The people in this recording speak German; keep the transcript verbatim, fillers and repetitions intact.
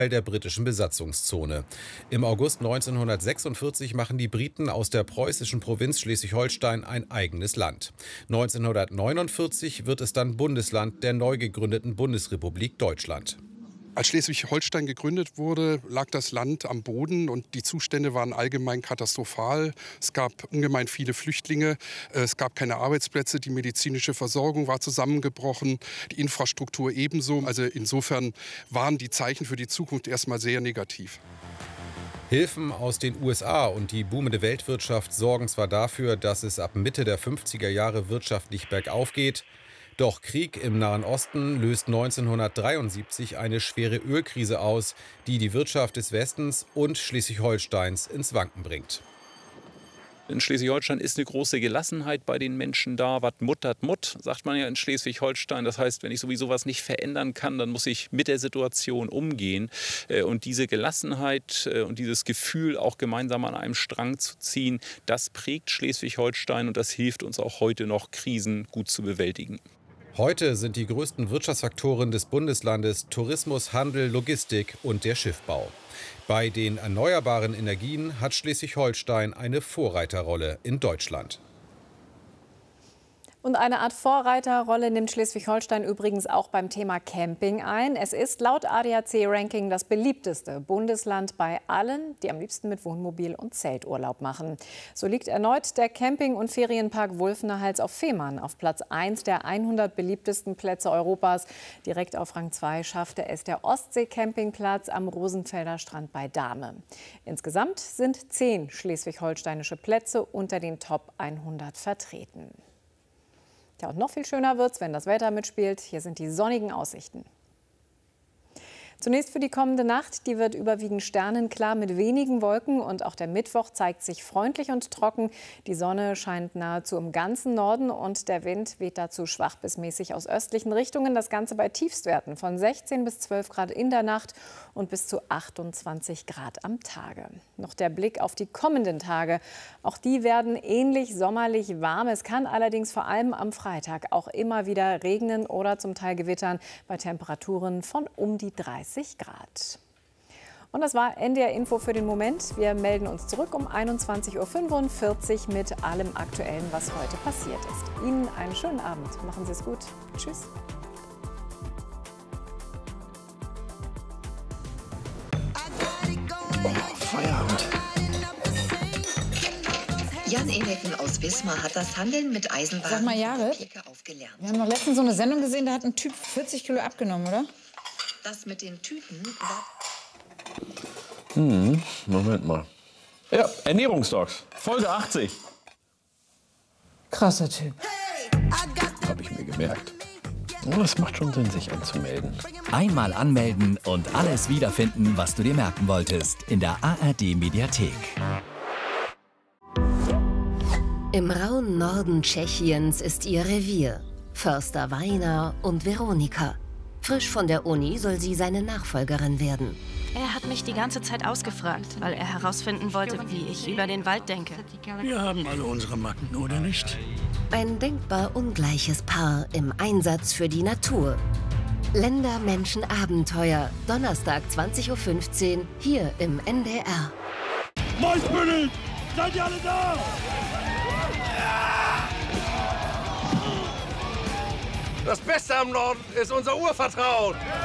der britischen Besatzungszone. Im August neunzehnhundertsechsundvierzig machen die Briten aus der preußischen Provinz Schleswig-Holstein ein eigenes Land. neunzehnhundertneunundvierzig wird es dann Bundesland der neu gegründeten Bundesrepublik Deutschland. Als Schleswig-Holstein gegründet wurde, lag das Land am Boden und die Zustände waren allgemein katastrophal. Es gab ungemein viele Flüchtlinge, es gab keine Arbeitsplätze, die medizinische Versorgung war zusammengebrochen, die Infrastruktur ebenso. Also insofern waren die Zeichen für die Zukunft erstmal sehr negativ. Hilfen aus den U S A und die boomende Weltwirtschaft sorgen zwar dafür, dass es ab Mitte der fünfziger Jahre wirtschaftlich bergauf geht. Doch Krieg im Nahen Osten löst neunzehnhundertdreiundsiebzig eine schwere Ölkrise aus, die die Wirtschaft des Westens und Schleswig-Holsteins ins Wanken bringt. In Schleswig-Holstein ist eine große Gelassenheit bei den Menschen da. Was muttert Mutt, sagt man ja in Schleswig-Holstein. Das heißt, wenn ich sowieso was nicht verändern kann, dann muss ich mit der Situation umgehen. Und diese Gelassenheit und dieses Gefühl, auch gemeinsam an einem Strang zu ziehen, das prägt Schleswig-Holstein und das hilft uns auch heute noch, Krisen gut zu bewältigen. Heute sind die größten Wirtschaftsfaktoren des Bundeslandes Tourismus, Handel, Logistik und der Schiffbau. Bei den erneuerbaren Energien hat Schleswig-Holstein eine Vorreiterrolle in Deutschland. Und eine Art Vorreiterrolle nimmt Schleswig-Holstein übrigens auch beim Thema Camping ein. Es ist laut A D A C-Ranking das beliebteste Bundesland bei allen, die am liebsten mit Wohnmobil und Zelt Urlaub machen. So liegt erneut der Camping- und Ferienpark Wulfener-Hals auf Fehmarn auf Platz eins der hundert beliebtesten Plätze Europas. Direkt auf Rang zwei schaffte es der Ostsee-Campingplatz am Rosenfelder Strand bei Dahme. Insgesamt sind zehn schleswig-holsteinische Plätze unter den Top hundert vertreten. Ja, und noch viel schöner wird's, wenn das Wetter mitspielt. Hier sind die sonnigen Aussichten. Zunächst für die kommende Nacht. Die wird überwiegend sternenklar mit wenigen Wolken. Und auch der Mittwoch zeigt sich freundlich und trocken. Die Sonne scheint nahezu im ganzen Norden und der Wind weht dazu schwach bis mäßig aus östlichen Richtungen. Das Ganze bei Tiefstwerten von sechzehn bis zwölf Grad in der Nacht und bis zu achtundzwanzig Grad am Tage. Noch der Blick auf die kommenden Tage. Auch die werden ähnlich sommerlich warm. Es kann allerdings vor allem am Freitag auch immer wieder regnen oder zum Teil gewittern bei Temperaturen von um die dreißig Grad. Und das war N D R Info für den Moment. Wir melden uns zurück um einundzwanzig Uhr fünfundvierzig mit allem Aktuellen, was heute passiert ist. Ihnen einen schönen Abend. Machen Sie es gut. Tschüss. Oh, Feierabend. Jan Eneken aus Wismar hat das Handeln mit Eisenwaren Sag mal, Jahre, aufgelernt. wir haben noch letztens so eine Sendung gesehen, da hat ein Typ vierzig Kilo abgenommen, oder? Das mit den Tüten war... Hm, Moment mal. Ja, Ernährungsdocs, Folge achtzig. Krasser Typ. Habe ich mir gemerkt. Oh, es macht schon Sinn, sich anzumelden. Einmal anmelden und alles wiederfinden, was du dir merken wolltest. In der A R D-Mediathek. Im rauen Norden Tschechiens ist ihr Revier. Förster Weiner und Veronika. Frisch von der Uni soll sie seine Nachfolgerin werden. Er hat mich die ganze Zeit ausgefragt, weil er herausfinden wollte, wie ich über den Wald denke. Wir haben alle unsere Macken, oder nicht? Ein denkbar ungleiches Paar im Einsatz für die Natur. Länder, Menschen, Abenteuer. Donnerstag zwanzig Uhr fünfzehn hier im N D R. Mäusbündel! Seid ihr alle da? Das Beste am Norden ist unser Urvertrauen.